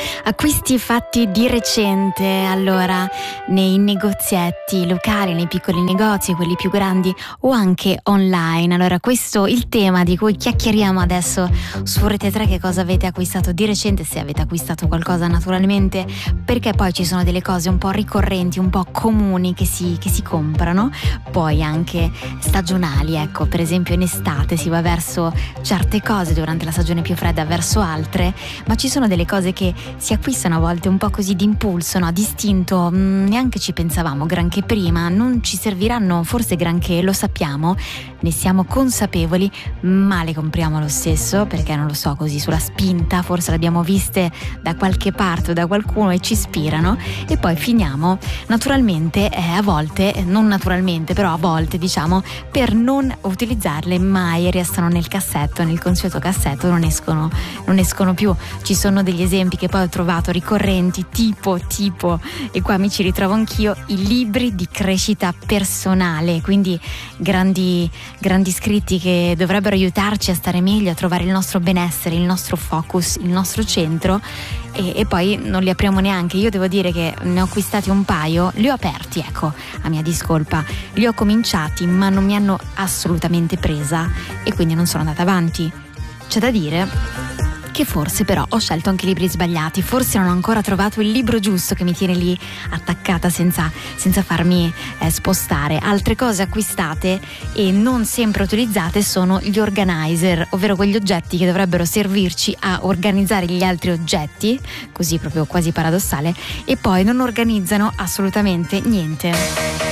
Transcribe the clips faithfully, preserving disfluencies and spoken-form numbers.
Acquisti fatti di recente, allora, nei negozietti locali, nei piccoli negozi, quelli più grandi o anche online. Allora, questo è il tema di cui chiacchieriamo adesso su Rete tre. Che cosa avete acquistato di recente, se avete acquistato qualcosa naturalmente, perché poi ci sono delle cose un po' ricorrenti, un po' comuni che si, che si comprano, poi anche stagionali, ecco, per esempio in estate si va verso certe cose, durante la stagione più fredda verso altre, ma ci sono delle cose che si acquistano a volte un po' così d'impulso, no? Distinto, mh, neanche ci pensavamo granché prima, non ci serviranno forse granché, lo sappiamo, ne siamo consapevoli, ma le compriamo lo stesso perché non lo so, così sulla spinta, forse le abbiamo viste da qualche parte o da qualcuno e ci ispirano, e poi finiamo naturalmente, eh, a volte, non naturalmente, però a volte diciamo, per non utilizzarle mai, restano nel cassetto, nel consueto cassetto, non escono, non escono più. Ci sono degli esempi che poi ho trovato ricorrenti, tipo, tipo, e qua mi ci ritrovo anch'io, i libri di crescita personale, quindi grandi, grandi scritti che dovrebbero aiutarci a stare meglio, a trovare il nostro benessere, il nostro focus, il nostro centro, e, e poi non li apriamo neanche. Io devo dire che ne ho acquistati un paio, li ho aperti, ecco, a mia discolpa, li ho cominciati ma non mi hanno assolutamente presa e quindi non sono andata avanti. C'è da dire che forse però ho scelto anche libri sbagliati, forse non ho ancora trovato il libro giusto che mi tiene lì attaccata senza, senza farmi eh, spostare. Altre cose acquistate e non sempre utilizzate sono gli organizer, ovvero quegli oggetti che dovrebbero servirci a organizzare gli altri oggetti, così proprio quasi paradossale, e poi non organizzano assolutamente niente.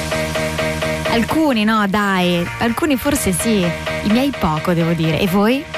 Alcuni no, dai, alcuni forse sì, i miei poco devo dire. E voi?